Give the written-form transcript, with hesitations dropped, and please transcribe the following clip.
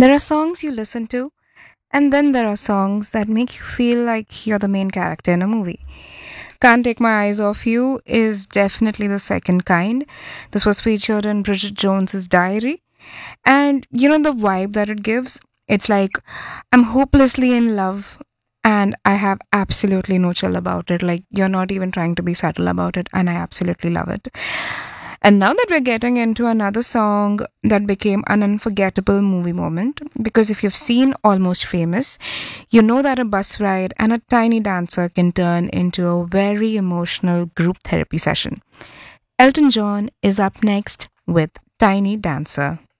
There are songs you listen to, and then there are songs that make you feel like you're the main character in a movie. Can't Take My Eyes Off You is definitely the second kind. This was featured in Bridget Jones's Diary. And you know the vibe that it gives? It's like I'm hopelessly in love and I have absolutely no chill about it. Like you're not even trying to be subtle about it, and I absolutely love it. And now that we're getting into another song that became an unforgettable movie moment, because if you've seen Almost Famous, you know that a bus ride and a tiny dancer can turn into a very emotional group therapy session. Elton John is up next with Tiny Dancer.